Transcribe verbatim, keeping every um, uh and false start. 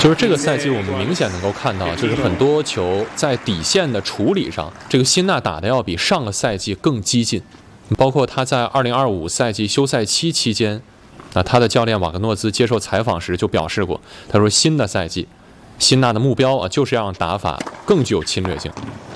就是这个赛季我们明显能够看到，就是很多球在底线的处理上，这个辛纳打的要比上个赛季更激进。包括他在二零二五赛季休赛期期间，啊，他的教练瓦格诺兹接受采访时就表示过，他说新的赛季，辛纳的目标啊就是要让打法更具有侵略性。